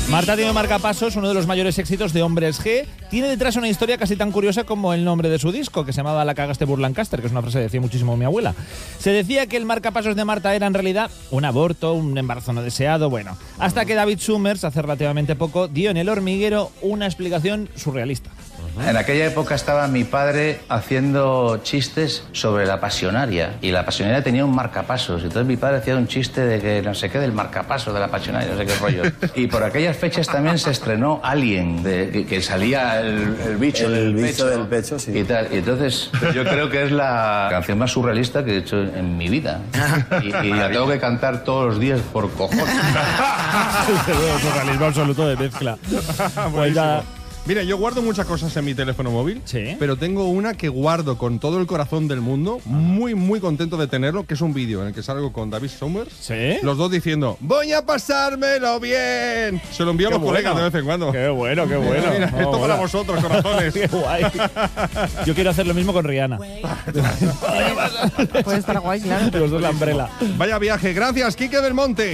Marta tiene marcapasos, uno de los mayores éxitos de Hombres G. Tiene detrás una historia casi tan curiosa como el nombre de su disco, que se llamaba La cagaste Burlancaster, que es una frase que decía muchísimo mi abuela. Se decía que el marcapasos de Marta era en realidad un aborto, un embarazo no deseado, bueno. Hasta que David Summers, hace relativamente poco, dio en El Hormiguero una explicación surrealista. En aquella época estaba mi padre haciendo chistes sobre la pasionaria, y la pasionaria tenía un marcapasos. Entonces mi padre hacía un chiste de que no sé qué del marcapasos de la pasionaria, no sé qué rollo. Y por aquellas fechas también se estrenó Alien, que salía el bicho del pecho, sí. Y tal. Y entonces yo creo que es la canción más surrealista que he hecho en mi vida. Y la tengo que cantar todos los días por cojones. Surrealismo absoluto de mezcla. Pues ya. Mira, yo guardo muchas cosas en mi teléfono móvil, sí, pero tengo una que guardo con todo el corazón del mundo, muy, muy contento de tenerlo, que es un vídeo en el que salgo con David Summers, ¿sí? Los dos diciendo, voy a pasármelo bien. Se lo envío a los colegas de vez en cuando. Qué bueno, qué bueno. Mira, esto para vosotros, corazones. Qué guay. Yo quiero hacer lo mismo con Rihanna. Puede estar guay, claro. Los dos la Umbrella. Vaya viaje. Gracias, Quique Belmonte.